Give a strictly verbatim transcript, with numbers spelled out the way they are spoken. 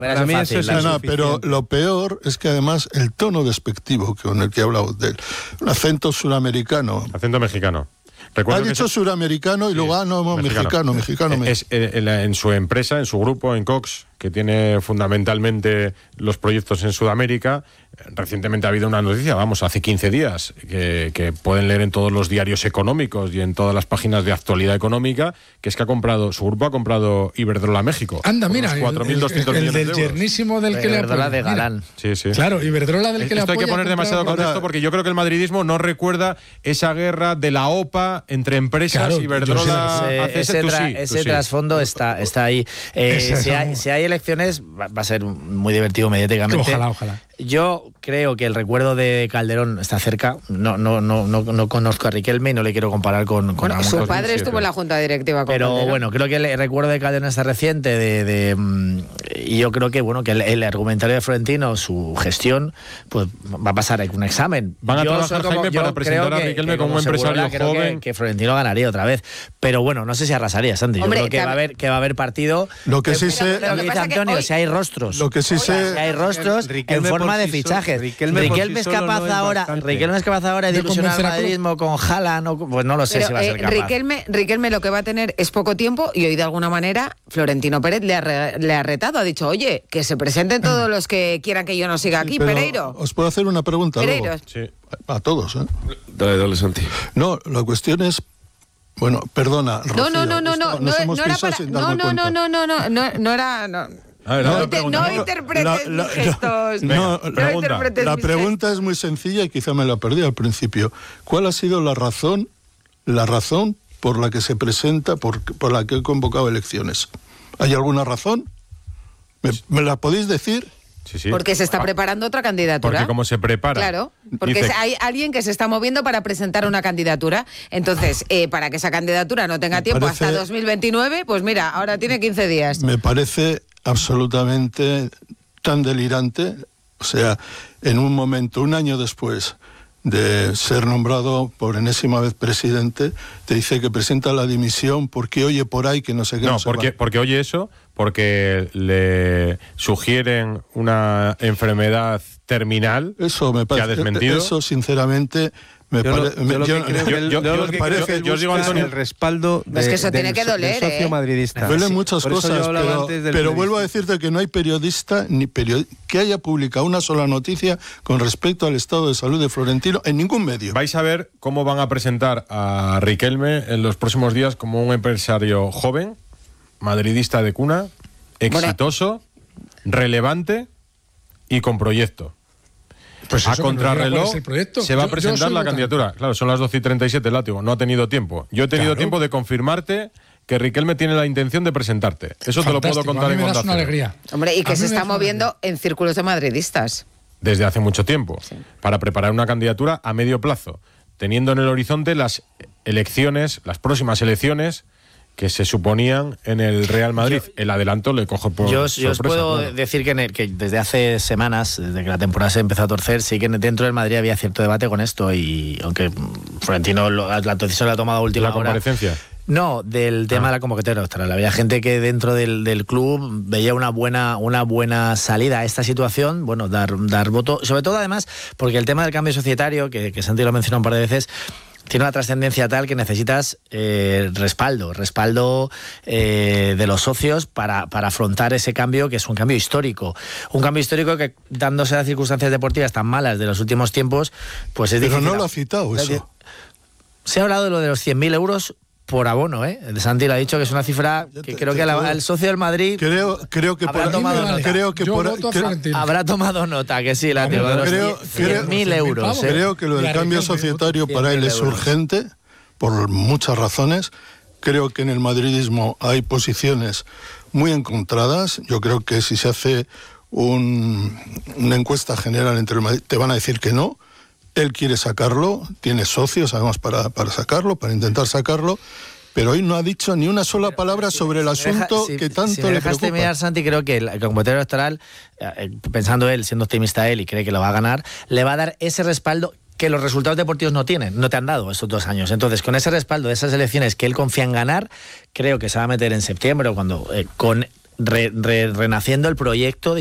Para mí eso es no, no, pero lo peor es que además el tono despectivo con el que ha hablado de él, un acento suramericano. Acento mexicano. Recuerdo ha dicho se... suramericano y sí, luego, ah, no, no mexicano, mexicano. mexicano. Es, en, en su empresa, en su grupo, en Cox, que tiene fundamentalmente los proyectos en Sudamérica. Recientemente ha habido una noticia, vamos, hace quince días, que, que pueden leer en todos los diarios económicos y en todas las páginas de actualidad económica, que es que ha comprado, su grupo ha comprado Iberdrola México. Anda, mira, cuatro mil doscientos el, el, millones el del de euros. yernísimo del que le apoya. Iberdrola de Galán. Sí, sí. Claro, Iberdrola del que le apoya. Esto hay que poner demasiado contexto porque yo creo que el madridismo no recuerda esa guerra de la OPA entre empresas. Claro, Iberdrola, ese, ese, tra sí, ese sí. trasfondo está, está ahí. Eh, si, hay, si hay elecciones, va, va a ser muy divertido mediáticamente. Ojalá, ojalá. Yo creo que el recuerdo de Calderón está cerca. No, no, no, no, no conozco a Riquelme y no le quiero comparar con. con bueno, su padre estuvo en la junta directiva con Pero Calderón. Bueno, creo que el recuerdo de Calderón está reciente. De, de, de, y yo creo que bueno que el, el argumentario de Florentino, su gestión, pues va a pasar un examen. Van a yo trabajar, como, Jaime, para presentar a Riquelme como un empresario creo joven. Que, que Florentino ganaría otra vez. Pero bueno, no sé si arrasaría, Santi. Yo Hombre, creo que va, a haber, que va a haber partido. Lo que sí sé. Lo que dice Antonio, hoy, si hay rostros. Lo que sí sé. Si hay rostros Riquelme en forma de sí fichajes. Solo, Riquelme, Riquelme es capaz no ahora. Es Riquelme es capaz ahora de ilusionar al madridismo con Haaland. No, pues no lo sé pero, si va a ser eh, capaz. Riquelme, Riquelme lo que va a tener es poco tiempo y hoy de alguna manera Florentino Pérez le ha, re, le ha retado. Ha dicho, oye, que se presenten todos los que quieran que yo no siga aquí. Sí, Pereiro. ¿Os puedo hacer una pregunta? Pereiro. Sí. A todos, ¿eh? Dale, dale, Santi. No, la cuestión es. Bueno, perdona. No, Rocío, no, no, no, no, no, no era para. No, no, no, no, no, no, no, no era. No. A ver, no, no, te, no interpretes la, la, gestos. No, no, no interpretes la pregunta gestos. Es muy sencilla y quizá me la perdí al principio. ¿Cuál ha sido la razón, la razón por la que se presenta, por, por la que he convocado elecciones? ¿Hay alguna razón? ¿Me, me la podéis decir? Sí, sí. Porque se está ah, preparando otra candidatura. Porque como se prepara. Claro, porque dice, hay alguien que se está moviendo para presentar una candidatura. Entonces, eh, para que esa candidatura no tenga tiempo parece, hasta dos mil veintinueve, pues mira, ahora tiene quince días. Me parece absolutamente tan delirante. O sea, en un momento, un año después de ser nombrado por enésima vez presidente, te dice que presenta la dimisión porque oye por ahí que no sé qué. No, no se porque, va. porque oye eso, porque le sugieren una enfermedad terminal. Eso me parece. Que ha desmentido. Eso, sinceramente. Me yo, pare, lo, yo, me, yo, lo que creo yo, que, yo, yo, yo, lo que parece, creo que yo digo, Antonio, el respaldo de, es que eso del, tiene que doler, del socio ¿eh? madridista. Duelen sí, muchas cosas, pero, pero vuelvo a decirte que no hay periodista ni period, que haya publicado una sola noticia con respecto al estado de salud de Florentino en ningún medio. Vais a ver cómo van a presentar a Riquelme en los próximos días como un empresario joven, madridista de cuna, exitoso, bueno. relevante y con proyecto. Pues a contrarreloj se va a presentar yo la candidatura. Votante. Claro, son las doce y treinta y siete, látigo. No ha tenido tiempo. Yo he tenido claro. tiempo de confirmarte que Riquelme tiene la intención de presentarte. Eso Fantástico. Te lo puedo contar a mí me en das una alegría. Hombre, y que se está moviendo en círculos de madridistas. Desde hace mucho tiempo. Sí. Para preparar una candidatura a medio plazo, teniendo en el horizonte las elecciones, las próximas elecciones que se suponían en el Real Madrid. Yo, el adelanto le cojo por yo, sorpresa. Yo os puedo claro. decir que, el, que desde hace semanas, desde que la temporada se empezó a torcer, sí que dentro del Madrid había cierto debate con esto y aunque Florentino la decisión la ha tomado a última ¿La hora. comparecencia? No, del tema ah. de la convocatoria electoral. Había gente que dentro del, del club veía una buena, una buena salida a esta situación, bueno, dar, dar voto, sobre todo además porque el tema del cambio societario, que, que Santi lo mencionó un par de veces, tiene una trascendencia tal que necesitas eh, respaldo, respaldo eh, de los socios para, para afrontar ese cambio, que es un cambio histórico. Un cambio histórico que, dándose las circunstancias deportivas tan malas de los últimos tiempos, pues es Pero difícil. Pero no lo ha citado eso. Se ha hablado de lo de los cien mil euros por abono, ¿eh? Santi lo ha dicho que es una cifra que creo que la, el socio del Madrid creo creo que habrá por tomado ahí, nota. creo que por ahí, que, habrá tomado nota que sí la tengo de los creo, cien mil euros. ¿eh? Creo que lo del cambio societario para él es urgente por muchas razones. Creo que en el madridismo hay posiciones muy encontradas. Yo creo que si se hace un, una encuesta general entre el Madrid, te van a decir que no. Él quiere sacarlo, tiene socios además para, para sacarlo, para intentar sacarlo, pero hoy no ha dicho ni una sola palabra si, sobre el si asunto deja, que si, tanto si me le preocupa. Mirar, Santi, creo que el, el convocatorio electoral, eh, pensando él, siendo optimista él y cree que lo va a ganar, le va a dar ese respaldo que los resultados deportivos no tienen, no te han dado estos dos años. Entonces, con ese respaldo de esas elecciones que él confía en ganar, creo que se va a meter en septiembre o cuando eh, con re- re- renaciendo el proyecto